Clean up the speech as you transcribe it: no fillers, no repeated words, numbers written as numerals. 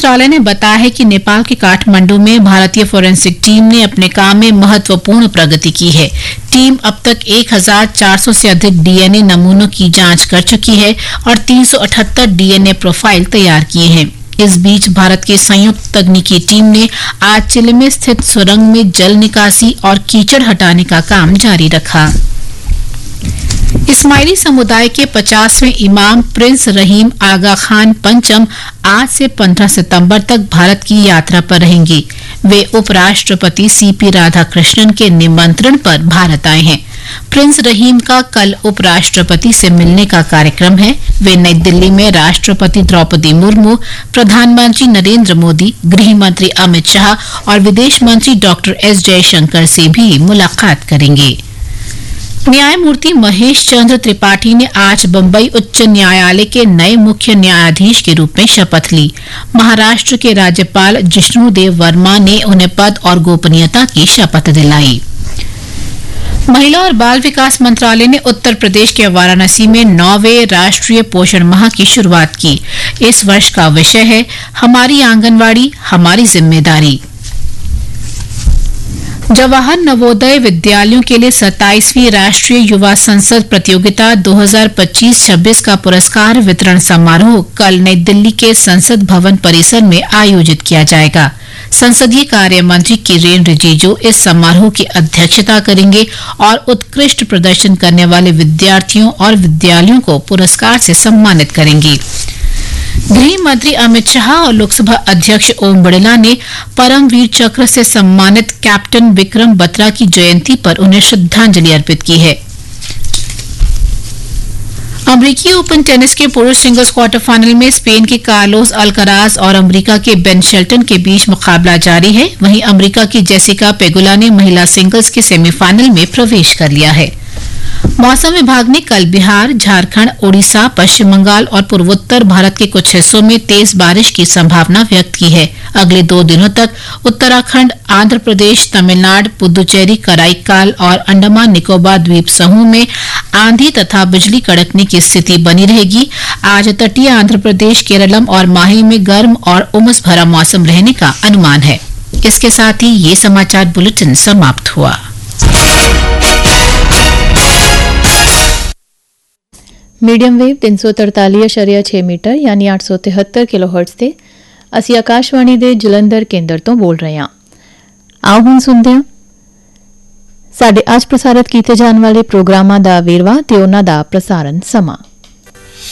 मंत्रालय ने बताया है कि नेपाल के काठमांडू में भारतीय फोरेंसिक टीम ने अपने काम में महत्वपूर्ण प्रगति की है। टीम अब तक 1400 से अधिक डीएनए नमूनों की जांच कर चुकी है और 378 डीएनए प्रोफाइल तैयार किए हैं। इस बीच भारत की संयुक्त तकनीकी टीम ने आज चिले में स्थित सुरंग में जल निकासी और कीचड़ हटाने का काम जारी रखा। इस्माइली समुदाय के 50वें इमाम प्रिंस रहीम आगा खान पंचम आज से 15 सितंबर तक भारत की यात्रा पर रहेंगे। वे उपराष्ट्रपति सीपी राधाकृष्णन के निमंत्रण पर भारत आए हैं। प्रिंस रहीम का कल उपराष्ट्रपति से मिलने का कार्यक्रम है। वे नई दिल्ली में राष्ट्रपति द्रौपदी मुर्मू, प्रधानमंत्री नरेंद्र मोदी, गृह मंत्री अमित शाह और विदेश मंत्री डॉक्टर एस जयशंकर से भी मुलाकात करेंगे। न्यायमूर्ति महेश चंद्र त्रिपाठी ने आज बंबई उच्च न्यायालय के नए मुख्य न्यायाधीश के रूप में शपथ ली। महाराष्ट्र के राज्यपाल जिष्णुदेव वर्मा ने उन्हें पद और गोपनीयता की शपथ दिलाई। महिला और बाल विकास मंत्रालय ने उत्तर प्रदेश के वाराणसी में 9वें राष्ट्रीय पोषण माह की शुरुआत की। इस वर्ष का विषय है हमारी आंगनवाड़ी हमारी जिम्मेदारी। जवाहर नवोदय विद्यालयों के लिए 27वीं राष्ट्रीय युवा संसद प्रतियोगिता 2025-26 का पुरस्कार वितरण समारोह कल नई दिल्ली के संसद भवन परिसर में आयोजित किया जाएगा। संसदीय कार्य मंत्री किरेन रिजिजू इस समारोह की अध्यक्षता करेंगे और उत्कृष्ट प्रदर्शन करने वाले विद्यार्थियों और विद्यालयों को पुरस्कार से सम्मानित करेंगे। गृह मंत्री अमित शाह और लोकसभा अध्यक्ष ओम बिड़ला ने परमवीर चक्र से सम्मानित कैप्टन विक्रम बत्रा की जयंती पर उन्हें श्रद्धांजलि अर्पित की है। अमेरिकी ओपन टेनिस के पुरुष सिंगल्स क्वार्टर फाइनल में स्पेन के कार्लोस अल्कराज और अमेरिका के बेन शेल्टन के बीच मुकाबला जारी है। वहीं अमेरिका की जेसिका पेगुला ने महिला सिंगल्स के सेमीफाइनल में प्रवेश कर लिया है। मौसम विभाग ने कल बिहार, झारखंड, ओडिशा, पश्चिम बंगाल और पूर्वोत्तर भारत के कुछ हिस्सों में तेज बारिश की संभावना व्यक्त की है। अगले 2 दिनों तक उत्तराखंड, आंध्र प्रदेश, तमिलनाडु, पुदुचेरी, कराईकाल और अंडमान निकोबार द्वीप समूह में आंधी तथा बिजली कड़कने की स्थिति बनी रहेगी। आज तटीय आंध्र प्रदेश, केरलम और माही में गर्म और उमस भरा मौसम रहने का अनुमान है। इसके साथ ही ये समाचार बुलेटिन समाप्त हुआ। मीडियम वेव 343.6 मीटर यानी 873 किलोहर्ट्ज़ ਤੇ ਅਸੀਂ ਆਕਾਸ਼ਵਾਣੀ ਦੇ ਜਲੰਧਰ ਕੇਂਦਰ ਤੋਂ ਬੋਲ ਰਹੇ ਹਾਂ। ਆਓ ਹੁਣ ਸੁਣਦੇ ਹਾਂ ਸਾਡੇ ਅੱਜ ਪ੍ਰਸਾਰਿਤ ਕੀਤੇ ਜਾਣ ਵਾਲੇ ਪ੍ਰੋਗਰਾਮਾਂ ਦਾ ਵੇਰਵਾ ਤੇ ਉਹਨਾਂ ਦਾ ਪ੍ਰਸਾਰਣ ਸਮਾਂ।